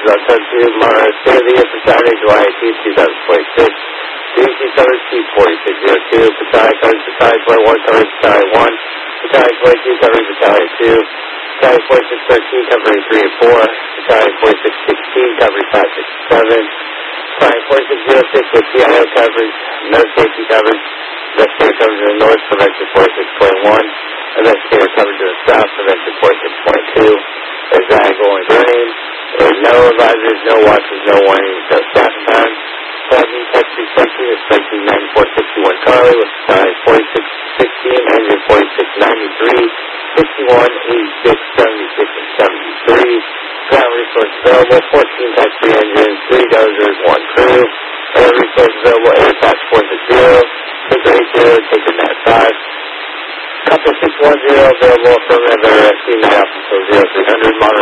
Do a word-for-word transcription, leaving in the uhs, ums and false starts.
on substitute Mara State of the Year for Saturday, July eighteenth, twenty twenty-six. D C coverage T forty-six oh two, Battalion coverage Battalion twenty-one, coverage Battalion one, Battalion twenty-two, coverage Battalion two, Battalion forty-six thirteen, covering three and four, Battalion forty-six sixteen, covering five six seven, Battalion forty-six oh six with P I O coverage, no safety coverage, investigator coverage in the north, prevention forty-six twenty-one, investigator coverage in the south, prevention forty-six twenty-two. There's angle and green. There's no advisors, no watches, no warnings, no staffing time. Flagging text extension is thirteen ninety-four sixty-one Charlie with Battalion forty-six sixteen, engine forty-six ninety-three, sixty-one, eighty-six, seventy-six, and seventy-three. Ground resource available, fourteen type three engines, three dozers, one crew. Air resource available, air tax four six zero, taker eight zero, taker nine five. Copper six one zero available, affirmative, air S C nine Alpha zero three hundred,